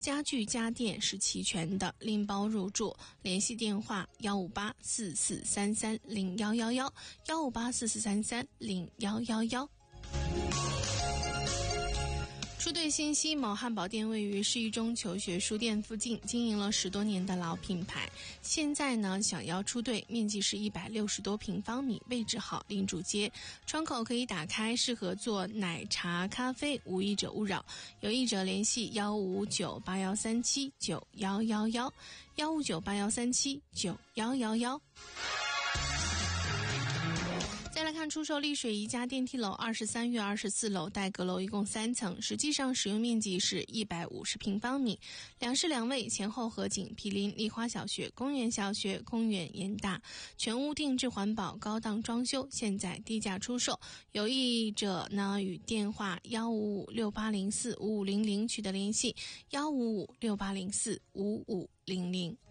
家具家电是齐全的，拎包入住。联系电话15844330111，15844330111。书队信息：某汉堡店位于市一中求学书店附近，经营了10多年的老品牌。现在呢，想要出队，面积是160多平方米，位置好，临主街，窗口可以打开，适合做奶茶、咖啡，无意者勿扰。有意者联系15981379111，15981379111。再来看出售丽水宜家电梯楼23月24楼带阁楼，一共3层，实际上使用面积是150平方米，2室2卫，前后合景，毗邻丽花小学、公园小学、公园严大，全屋定制环保，高档装修，现在低价出售。有意者呢，与电话15568045500取得联系，15568045500。